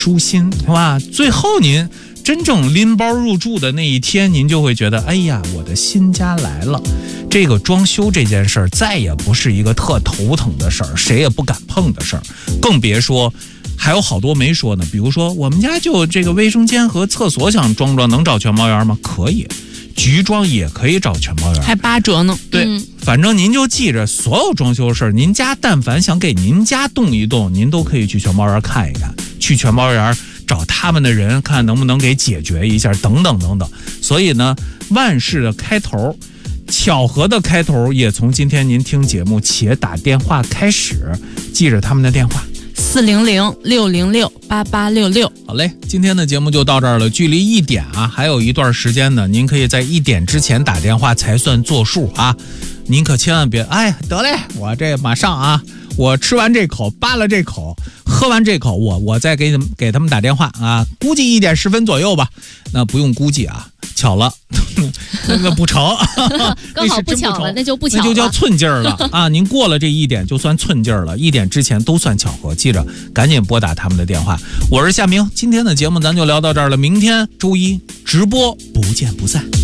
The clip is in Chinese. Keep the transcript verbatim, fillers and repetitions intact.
舒心，是吧？最后您真正拎包入住的那一天，您就会觉得，哎呀，我的新家来了。这个装修这件事儿再也不是一个特头疼的事儿，谁也不敢碰的事儿，更别说还有好多没说呢。比如说我们家就这个卫生间和厕所想装装，能找全包员吗？可以，局装也可以找全包员， 还八折呢。 对、嗯，反正您就记着，所有装修事儿，您家但凡想给您家动一动，您都可以去全包员看一看，去全包员找他们的人，看能不能给解决一下，等等等等。所以呢，万事的开头，巧合的开头也从今天您听节目且打电话开始，记着他们的电话四零零六零六八八六六。 好嘞，今天的节目就到这儿了。距离一点啊，还有一段时间呢，您可以在一点之前打电话才算作数啊。您可千万别，哎，得嘞，我这马上啊，我吃完这口，扒了这口，喝完这口，我我再给给他们打电话啊。估计一点十分左右吧，那不用估计啊，巧了，那个不成， 刚好不巧了，那就不巧了， 那就叫寸劲儿了啊！您过了这一点就算寸劲儿了，一点之前都算巧合，记着赶紧拨打他们的电话。我是夏明，今天的节目咱就聊到这儿了，明天周一直播不见不散。